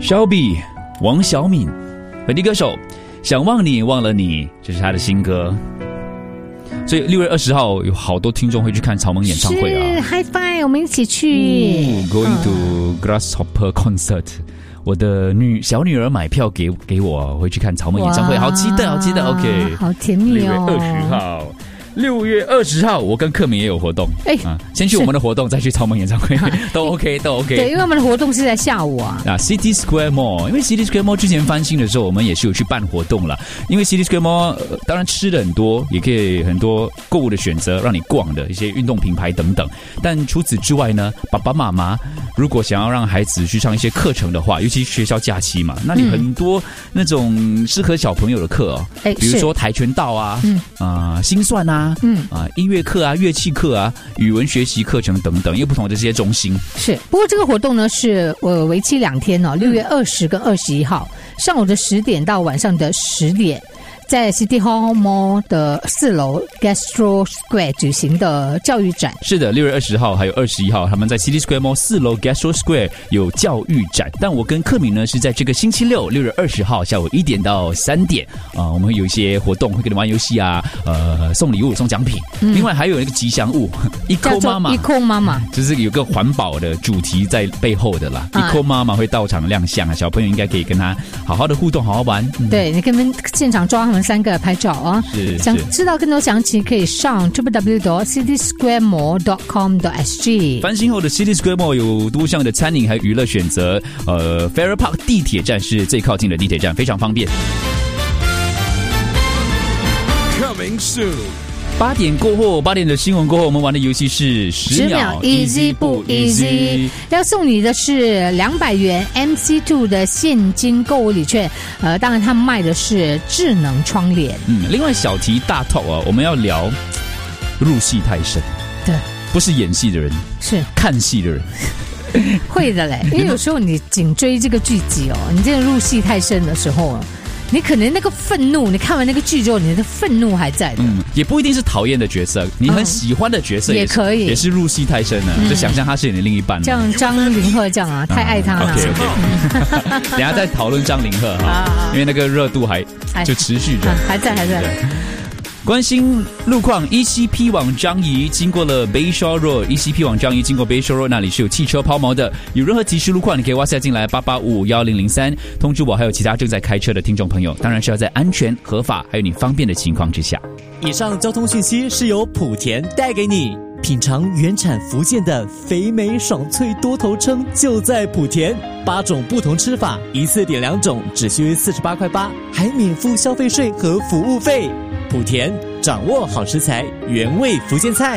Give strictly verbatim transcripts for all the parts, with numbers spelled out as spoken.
Shelby 王小敏，本地歌手，想忘你忘了你，这是他的新歌。所以六月二十号有好多听众会去看草蜢演唱会啊！ 是 High Five， 我们一起去。 哦、Going to Grasshopper Concert。我的女小女儿买票给给我，会去看草蜢演唱会，好期待，好期待 ！OK， 好甜蜜哦！ 六月二十号。六月二十号，我跟克敏也有活动。哎、啊，先去我们的活动，再去草蜢演唱会，都 OK， 都 OK。 对，因为我们的活动是在下午啊。 啊 ，City Square Mall， 因为 City Square Mall 之前翻新的时候，我们也是有去办活动了。因为 City Square Mall、呃、当然吃的很多，也可以很多购物的选择，让你逛的一些运动品牌等等。但除此之外呢，爸爸妈妈如果想要让孩子去上一些课程的话，尤其学校假期嘛，那你很多那种适合小朋友的课哦，嗯、比如说跆拳道啊，嗯啊、呃，心算啊，嗯啊。音乐课啊、乐器课啊、语文学习课程等等，有不同的这些中心。 是，不过这个活动呢是呃为期两天哦，六月二十跟二十一号，上午的十点到晚上的十点。在 City Hall Mall 的四楼 Gastro Square 举行的教育展。 是的，六月二十号还有二十一号，他们在 City Square Mall 四楼 Gastro Square 有教育展。但我跟克敏呢是在这个星期六，六月二十号下午一点到三点啊、呃，我们会有一些活动，会跟你玩游戏啊，呃，送礼物、送奖品。嗯、另外还有一个吉祥物 ，Eco 妈妈 ，Eco 妈妈， 就是有个环保的主题在背后的啦。啊、Eco 妈妈会到场亮相啊，小朋友应该可以跟他好好的互动，好好玩。嗯、 对，你跟他们现场抓他们三个拍照啊！ 是， 想知道更多详情，可以上 double-u double-u double-u dot city square mall dot com dot s g。 翻新后的 City Square Mall 有多项的餐饮还有娱乐选择，呃 ，Farrer Park 地铁站是最靠近的地铁站，非常方便。Coming soon。八点过后，八点的新闻过后，我们玩的游戏是十秒 easy 不 easy， 要送你的是两百元 M C 二 的现金购物礼券。呃，当然他们卖的是智能窗帘。 嗯，另外小题大透啊，我们要聊入戏太深。 对， 不是演戏的人， 是看戏的人。 会的嘞，因为有时候你紧追这个剧集哦，你这个入戏太深的时候。你可能那个愤怒，你看完那个剧之后，你的愤怒还在的。 嗯，也不一定是讨厌的角色，你很喜欢的角色 也,、嗯、 也可以， 也是入戏太深了。嗯、就想象他是你的另一半， 像张凌赫这样啊，太爱他了。 OK OK， 等一下再讨论张凌赫哈，因为那个热度还就持续着， 还在还在。 关心路况 ，E C P 往樟宜经过了 Bayshore Road，E C P 往樟宜经过 Bayshore Road 那里是有汽车抛锚的，有任何急事路况，你可以 WhatsApp 进来八八五五一零零三通知我，还有其他正在开车的听众朋友，当然是要在安全、合法还有你方便的情况之下。 以上交通讯息是由莆田带给你。品尝原产福建的肥美爽脆多头鲭，就在莆田，八种不同吃法，一次点两种，只需四十八块八，还免付消费税和服务费。莆田，掌握好食材，原味福建菜。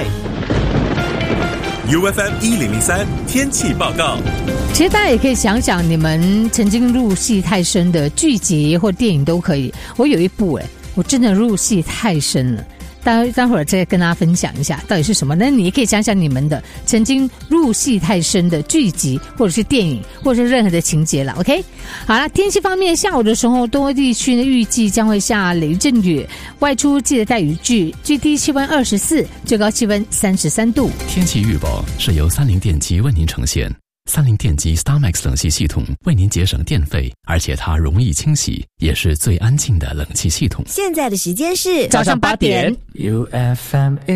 U F M 一零零三天气报告。 其实大家也可以想想，你们曾经入戏太深的剧集或电影都可以。我有一部哎，我真的入戏太深了。待待会儿再跟大家分享一下到底是什么。那你也可以想想你们的曾经入戏太深的剧集或者是电影或者是任何的情节了 OK。 好了，天气方面，下午的时候多地区呢预计将会下雷阵雨，外出记得带雨具，最低气温二十四，最高气温三十三度。 天气预报是由三菱电机为您呈现。三菱电机 StarMax 冷气系统为您节省电费，而且它容易清洗，也是最安静的冷气系统。 现在的时间是早上八点。 U F M